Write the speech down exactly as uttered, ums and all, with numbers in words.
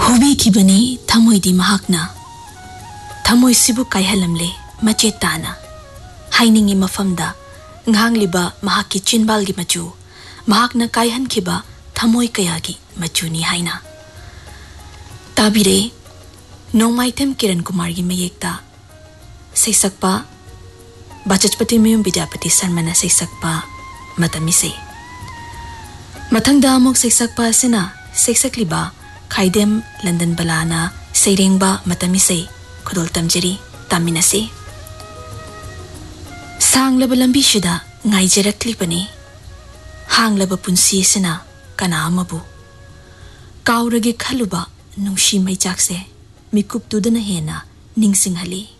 ꯍꯣꯕꯤꯈꯤꯕꯅꯤ ꯊꯃꯣꯏꯗꯤ ꯃꯍꯥꯛꯅ ꯊꯃꯣꯏꯁꯤꯕꯨ ꯀꯥꯏꯍꯜꯂꯝꯂꯦ ꯃꯆꯦꯠ ꯇꯥꯅ ꯍꯥꯏꯅꯤꯡꯉꯤ ꯃꯐꯝꯗ ꯉꯥꯡꯂꯤꯕ ꯃꯍꯥꯛꯀꯤ ꯆꯤꯟꯕꯥꯜꯒꯤ ꯃꯆꯨ ꯃꯍꯥꯛꯅ ꯀꯥꯏꯍꯟꯈꯤꯕ ꯊꯃꯣꯏ ꯀꯌꯥꯒꯤ ꯃꯆꯨꯅꯤ ꯍꯥꯏꯅ ꯇꯥꯕꯤꯔꯦ ꯅꯣꯡꯃꯥꯏꯊꯦꯝ ꯀꯤꯔꯟ ꯀꯨꯃꯥꯔꯒꯤ ꯃꯌꯦꯛꯇ ꯁꯩꯁꯛꯄ ꯕꯆꯁꯄꯇꯤꯃꯌꯨꯝ ꯕꯤꯗ꯭ꯌꯥꯄꯇꯤ ꯁꯔꯃꯅ ꯁꯩꯁꯛꯄ ꯃꯇꯝ ꯏꯁꯩ ꯃꯊꯪꯗ ꯑꯃꯨꯛ ꯁꯩꯁꯛꯄ ꯑꯁꯤꯅ ꯁꯩꯁꯛꯂꯤꯕ ꯈꯥꯏꯗꯦꯝ ꯂꯟꯗꯟ ꯕꯂꯥꯅ ꯁꯩꯔꯦꯡꯕ ꯃꯇꯝ ꯏꯁꯩ ꯈꯨꯗꯣꯜ ꯇꯝꯖꯔꯤ ꯇꯥꯃꯤꯟꯅꯁꯤ ꯁꯥꯡꯂꯕ ꯂꯝꯕꯤꯁꯤꯗ ꯉꯥꯏꯖꯔꯛꯂꯤꯕꯅꯤ ꯍꯥꯡꯂꯕ ꯄꯨꯟꯁꯤ ꯑꯁꯤꯅ ꯀꯅꯥ ꯑꯃꯕꯨ ꯀꯥꯎꯔꯒꯦ ꯈꯜꯂꯨꯕ ꯅꯨꯡꯁꯤ ꯃꯩꯆꯥꯛꯁꯦ ꯃꯤꯀꯨꯞꯇꯨꯗꯅ ꯍꯦꯟꯅ ꯅꯤꯡꯁꯤꯡꯍꯜꯂꯤ